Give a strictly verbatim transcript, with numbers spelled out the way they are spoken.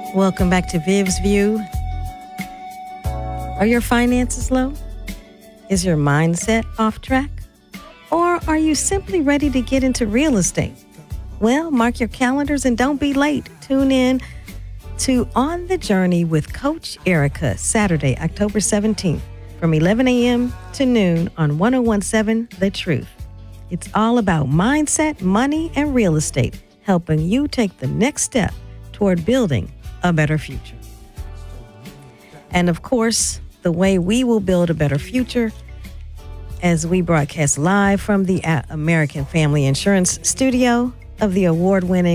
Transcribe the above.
Welcome back to Viv's View. Are your finances low? Is your mindset off track? Or are you simply ready to get into real estate? Well, mark your calendars and don't be late. Tune in to On the Journey with Coach Erica, Saturday, October seventeenth, from eleven a.m. to noon on one oh one point seven The Truth. It's all about mindset, money, and real estate, helping you take the next step toward building a better future. And of course, the way we will build a better future as we broadcast live from the American Family Insurance Studio of the award-winning